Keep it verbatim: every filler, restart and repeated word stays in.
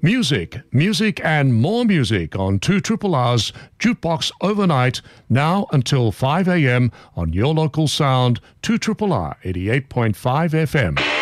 Music, music and more music on two Triple R's Jukebox Overnight, now until five a.m. on your local sound, two Triple R eighty-eight point five F M.